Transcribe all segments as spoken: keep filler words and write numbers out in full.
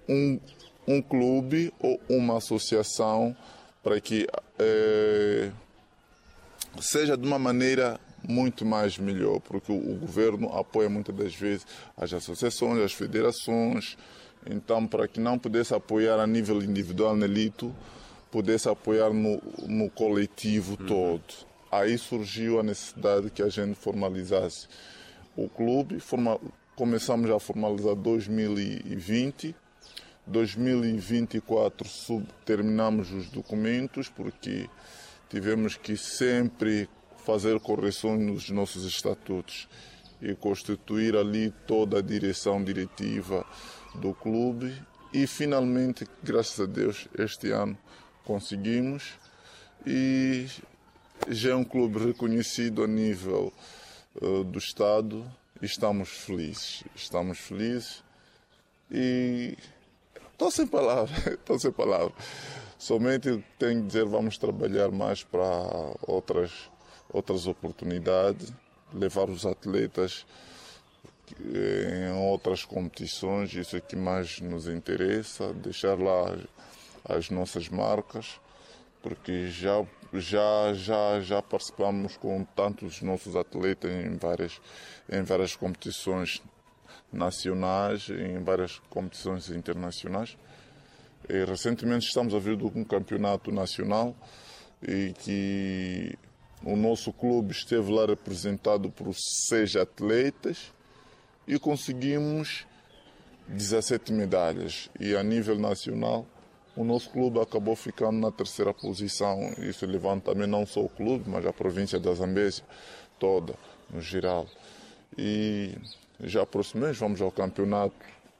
um, um clube ou uma associação para que é, seja de uma maneira muito mais melhor, porque o, o governo apoia muitas das vezes as associações, as federações, então para que não pudesse apoiar a nível individual na elite, pudesse apoiar no, no coletivo uhum. todo. Aí surgiu a necessidade que a gente formalizasse o clube. Forma, começamos a formalizar em dois mil e vinte. dois mil e vinte e quatro sub, terminamos os documentos, porque tivemos que sempre fazer correções nos nossos estatutos e constituir ali toda a direção diretiva do clube. E finalmente, graças a Deus, este ano conseguimos, e já é um clube reconhecido a nível uh, do Estado. E estamos felizes, estamos felizes e estou sem palavras, estou sem palavras. Somente tenho que dizer, vamos trabalhar mais para outras, outras oportunidades, levar os atletas em outras competições, isso é que mais nos interessa, deixar lá as nossas marcas, porque já, já, já, já participamos com tantos nossos atletas em várias, em várias competições nacionais, em várias competições internacionais. E, recentemente estamos a vir de um campeonato nacional e que o nosso clube esteve lá representado por seis atletas e conseguimos dezassete medalhas. E a nível nacional, o nosso clube acabou ficando na terceira posição. Isso levanta também não só o clube, mas a província da Zambésia toda, no geral. E já próximo mês vamos ao campeonato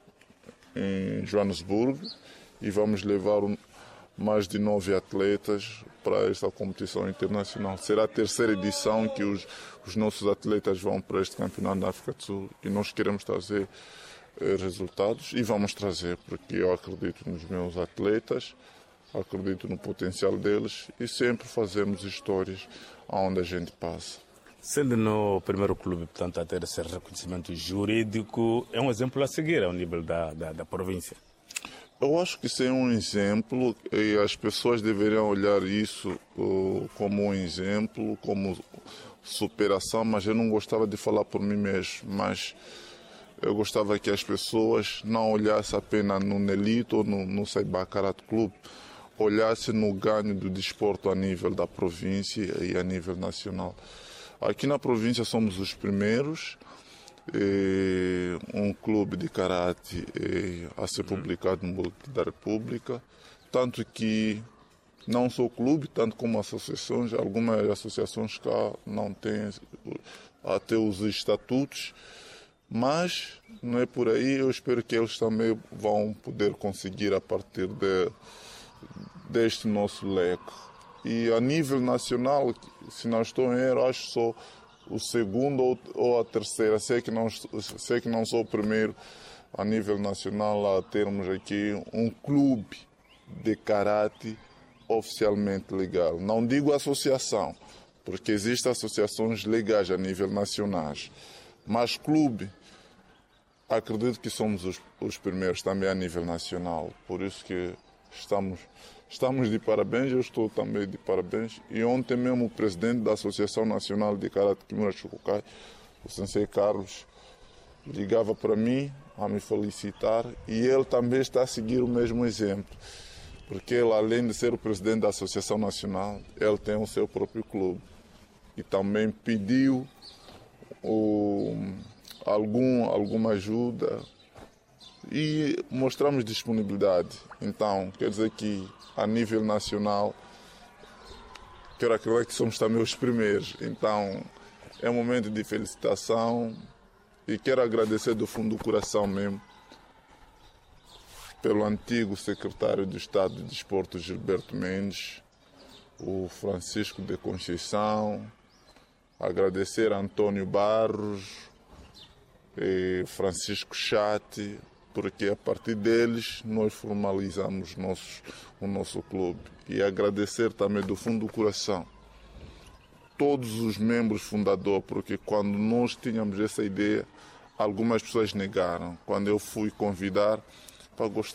em Joanesburgo e vamos levar mais de nove atletas para esta competição internacional. Será a terceira edição que os, os nossos atletas vão para este campeonato da África do Sul e nós queremos trazer eh, resultados e vamos trazer, porque eu acredito nos meus atletas, acredito no potencial deles e sempre fazemos histórias onde a gente passa. Sendo no primeiro clube, portanto, a ter esse reconhecimento jurídico, é um exemplo a seguir ao nível da, da, da província? Eu acho que isso é um exemplo e as pessoas deveriam olhar isso uh, como um exemplo, como superação, mas eu não gostava de falar por mim mesmo, mas eu gostava que as pessoas não olhassem apenas no Nelito ou no, no Saibacarat Clube, olhassem no ganho do desporto a nível da província e a nível nacional. Aqui na província somos os primeiros, é um clube de karate é, a ser publicado no Boletim da República, tanto que não só o clube, tanto como associações, algumas associações cá não têm até os estatutos, mas não é por aí, eu espero que eles também vão poder conseguir a partir de, deste nosso leque. E a nível nacional, se não estou em erro, acho que sou o segundo ou, ou a terceira, sei que, não, sei que não sou o primeiro a nível nacional a termos aqui um clube de karate oficialmente legal. Não digo associação, porque existem associações legais a nível nacional, mas clube, acredito que somos os, os primeiros também a nível nacional, por isso que estamos... Estamos de parabéns, eu estou também de parabéns. E ontem mesmo o presidente da Associação Nacional de Karate Kimura Chukukai, o Sensei Carlos, ligava para mim a me felicitar e ele também está a seguir o mesmo exemplo. Porque ele, além de ser o presidente da Associação Nacional, ele tem o seu próprio clube. E também pediu o, algum, alguma ajuda e mostramos disponibilidade. Então, quer dizer que a nível nacional, quero acreditar que somos também os primeiros. Então, é um momento de felicitação e quero agradecer do fundo do coração mesmo pelo antigo secretário de Estado de Desporto, Gilberto Mendes, o Francisco de Conceição, agradecer a Antônio Barros e Francisco Chate, porque a partir deles nós formalizamos nossos, o nosso clube. E agradecer também do fundo do coração todos os membros fundadores, porque quando nós tínhamos essa ideia, algumas pessoas negaram. Quando eu fui convidar, para